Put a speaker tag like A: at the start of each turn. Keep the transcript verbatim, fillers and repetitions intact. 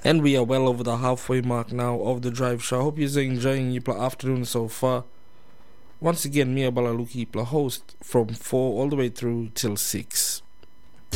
A: And we are well over the halfway mark now of the drive show. I hope you're enjoying your afternoon so far. Once again, me Abalaluki, host from four all the way through till six.